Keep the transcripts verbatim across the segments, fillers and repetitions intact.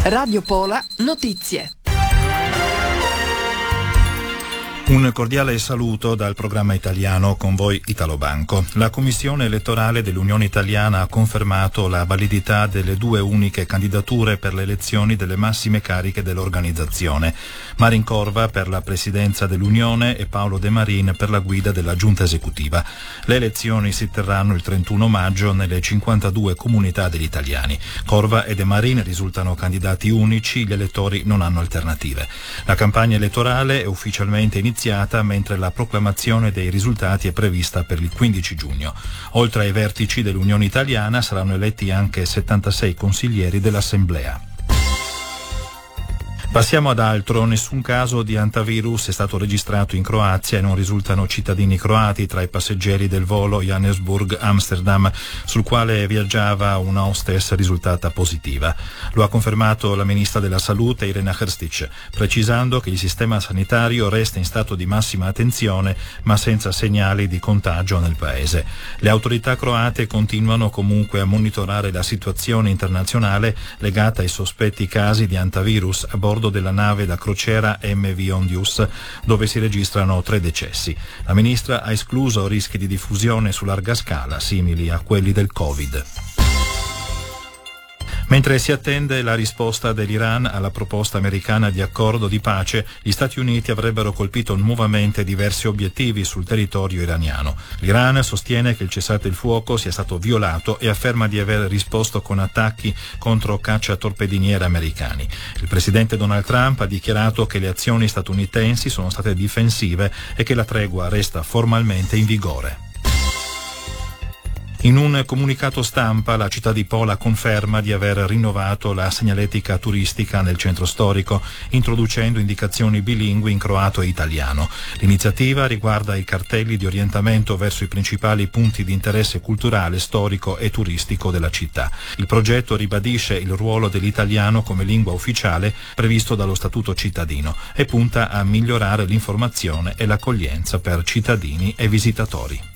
Radio Pola Notizie. Un cordiale saluto dal programma italiano Con voi Italobanco. La Commissione elettorale dell'Unione Italiana ha confermato la validità delle due uniche candidature per le elezioni delle massime cariche dell'organizzazione. Marin Corva per la presidenza dell'Unione e Paolo De Marin per la guida della giunta esecutiva. Le elezioni si terranno il trentuno maggio nelle cinquantadue comunità degli italiani. Corva e De Marin risultano candidati unici, gli elettori non hanno alternative. La campagna elettorale è ufficialmente iniziata mentre la proclamazione dei risultati è prevista per il quindici giugno. Oltre ai vertici dell'Unione Italiana saranno eletti anche settantasei consiglieri dell'Assemblea. Passiamo ad altro. Nessun caso di hantavirus è stato registrato in Croazia e non risultano cittadini croati tra i passeggeri del volo Johannesburg-Amsterdam, sul quale viaggiava una hostess risultata positiva. Lo ha confermato la ministra della Salute Irena Hrstić, precisando che il sistema sanitario resta in stato di massima attenzione, ma senza segnali di contagio nel paese. Le autorità croate continuano comunque a monitorare la situazione internazionale legata ai sospetti casi di hantavirus a bordo della nave da crociera M V Ondius, dove si registrano tre decessi. La ministra ha escluso rischi di diffusione su larga scala simili a quelli del Covid. Mentre si attende la risposta dell'Iran alla proposta americana di accordo di pace, gli Stati Uniti avrebbero colpito nuovamente diversi obiettivi sul territorio iraniano. L'Iran sostiene che il cessate il fuoco sia stato violato e afferma di aver risposto con attacchi contro cacciatorpediniere americani. Il presidente Donald Trump ha dichiarato che le azioni statunitensi sono state difensive e che la tregua resta formalmente in vigore. In un comunicato stampa la città di Pola conferma di aver rinnovato la segnaletica turistica nel centro storico, introducendo indicazioni bilingui in croato e italiano. L'iniziativa riguarda i cartelli di orientamento verso i principali punti di interesse culturale, storico e turistico della città. Il progetto ribadisce il ruolo dell'italiano come lingua ufficiale previsto dallo Statuto cittadino e punta a migliorare l'informazione e l'accoglienza per cittadini e visitatori.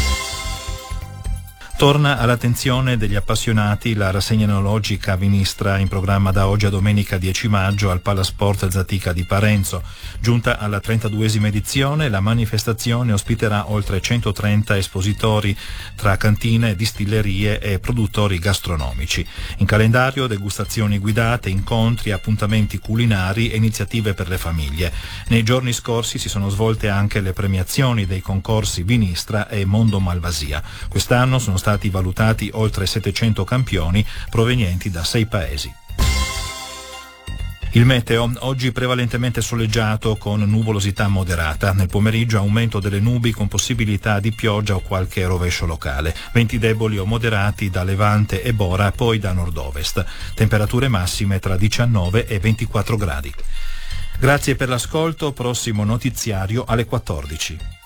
Torna all'attenzione degli appassionati la rassegna enologica Vinistra in programma da oggi a domenica dieci maggio al Palasport Zatica di Parenzo. Giunta alla trentaduesima edizione, la manifestazione ospiterà oltre centotrenta espositori tra cantine, distillerie e produttori gastronomici. In calendario degustazioni guidate, incontri, appuntamenti culinari e iniziative per le famiglie. Nei giorni scorsi si sono svolte anche le premiazioni dei concorsi Vinistra e Mondo Malvasia. Quest'anno sono stati valutati oltre settecento campioni provenienti da sei paesi. Il meteo, oggi prevalentemente soleggiato con nuvolosità moderata. Nel pomeriggio aumento delle nubi con possibilità di pioggia o qualche rovescio locale. Venti deboli o moderati da levante e bora, poi da nord-ovest. Temperature massime tra diciannove e ventiquattro gradi. Grazie per l'ascolto, prossimo notiziario alle quattordici.